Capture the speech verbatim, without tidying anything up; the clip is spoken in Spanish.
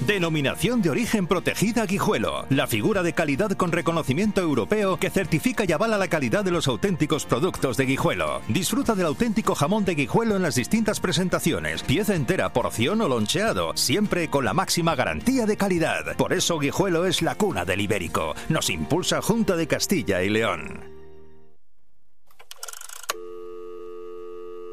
Denominación de origen protegida Guijuelo. La figura de calidad con reconocimiento europeo que certifica y avala la calidad de los auténticos productos de Guijuelo. Disfruta del auténtico jamón de Guijuelo en las distintas presentaciones. Pieza entera, porción o loncheado. Siempre con la máxima garantía de calidad. Por eso Guijuelo es la cuna del ibérico. Nos impulsa Junta de Castilla y León.